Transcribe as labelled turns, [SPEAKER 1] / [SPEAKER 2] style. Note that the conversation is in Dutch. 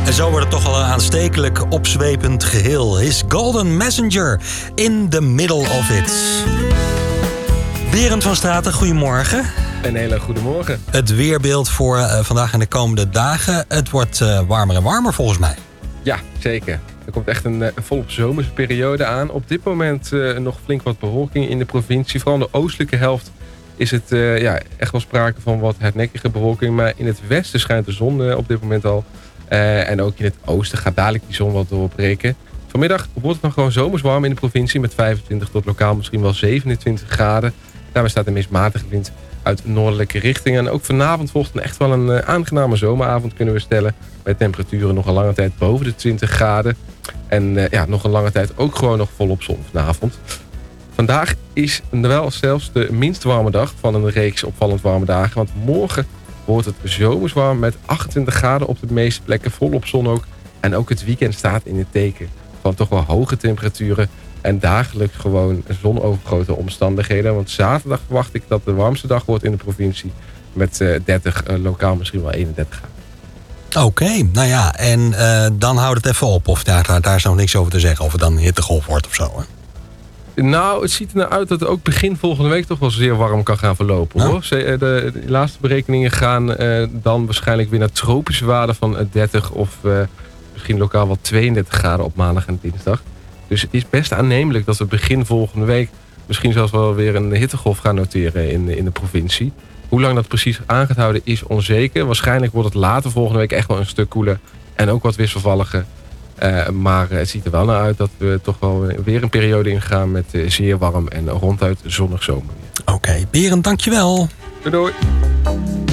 [SPEAKER 1] En zo wordt het toch al een aanstekelijk opzwepend geheel. His Golden Messenger in the middle of it. Berend van Straten, goedemorgen.
[SPEAKER 2] Een hele goede morgen.
[SPEAKER 1] Het weerbeeld voor vandaag en de komende dagen. Het wordt warmer en warmer volgens mij.
[SPEAKER 2] Ja, zeker. Er komt echt een volop zomerse periode aan. Op dit moment nog flink wat bewolking in de provincie. Vooral in de oostelijke helft is het echt wel sprake van wat hardnekkige bewolking. Maar in het westen schijnt de zon op dit moment al. En ook in het oosten gaat dadelijk die zon wat doorbreken. Vanmiddag wordt het nog gewoon zomers warm in de provincie. Met 25 tot lokaal misschien wel 27 graden. Daarbij staat de meest matige wind uit noordelijke richting. En ook vanavond volgt echt wel een aangename zomeravond kunnen we stellen. Met temperaturen nog een lange tijd boven de 20 graden. En nog een lange tijd ook gewoon nog volop zon vanavond. Vandaag is wel zelfs de minst warme dag van een reeks opvallend warme dagen. Want morgen wordt het zomers warm met 28 graden op de meeste plekken. Volop zon ook. En ook het weekend staat in het teken van toch wel hoge temperaturen. En dagelijks gewoon zonovergoten omstandigheden. Want zaterdag verwacht ik dat de warmste dag wordt in de provincie. Met 30, lokaal misschien wel 31 graden.
[SPEAKER 1] Oké, nou ja, en dan houdt het even op. Of daar is nog niks over te zeggen. Of het dan een hittegolf wordt of zo. Hè?
[SPEAKER 2] Nou, het ziet er nou uit dat het ook begin volgende week toch wel zeer warm kan gaan verlopen. Hoor. De laatste berekeningen gaan dan waarschijnlijk weer naar tropische waarden van 30 of misschien lokaal wel 32 graden op maandag en dinsdag. Dus het is best aannemelijk dat we begin volgende week misschien zelfs wel weer een hittegolf gaan noteren in de provincie. Hoe lang dat precies aan gaat houden is onzeker. Waarschijnlijk wordt het later volgende week echt wel een stuk koeler en ook wat wisselvalliger. Maar het ziet er wel naar uit dat we toch wel weer een periode ingaan met zeer warm en ronduit zonnig zomer.
[SPEAKER 1] Oké, Berend, dankjewel.
[SPEAKER 2] Doei.